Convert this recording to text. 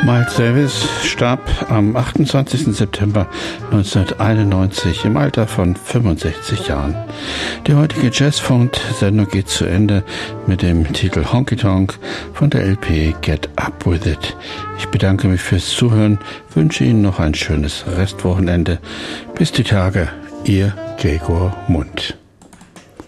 Miles Davis starb am 28. September 1991 im Alter von 65 Jahren. Die heutige Jazzfunk-Sendung geht zu Ende mit dem Titel Honky Tonk von der LP Get Up With It. Ich bedanke mich fürs Zuhören, wünsche Ihnen noch ein schönes Restwochenende. Bis die Tage, Ihr Gregor Mund.